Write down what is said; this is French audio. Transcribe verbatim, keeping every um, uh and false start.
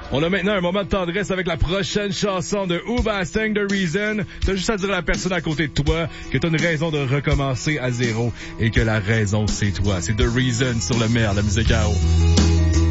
On a maintenant un moment de tendresse avec la prochaine chanson de Hoobastank, The Reason. T'as juste à dire à la personne à côté de toi que t'as une raison de recommencer à zéro et que la raison, c'est toi. C'est The Reason sur le maire, la musique à eau.